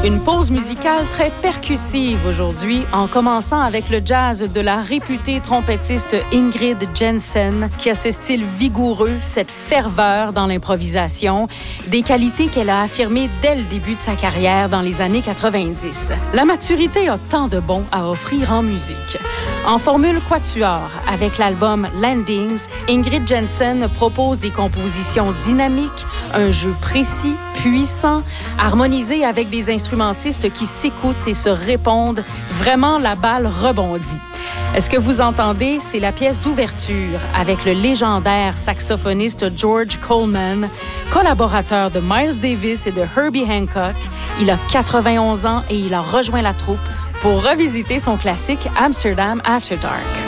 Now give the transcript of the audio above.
Une pause musicale très percussive aujourd'hui, en commençant avec le jazz de la réputée trompettiste Ingrid Jensen, qui a ce style vigoureux, cette ferveur dans l'improvisation, des qualités qu'elle a affirmées dès le début de sa carrière dans les années 90. La maturité a tant de bon à offrir en musique. En formule quatuor, avec l'album Landings, Ingrid Jensen propose des compositions dynamiques, un jeu précis, puissant, harmonisé avec des instrumentistes qui s'écoutent et se répondent. Vraiment, la balle rebondit. Ce que vous entendez, c'est la pièce d'ouverture avec le légendaire saxophoniste George Coleman, collaborateur de Miles Davis et de Herbie Hancock. Il a 91 ans et il a rejoint la troupe pour revisiter son classique Amsterdam After Dark.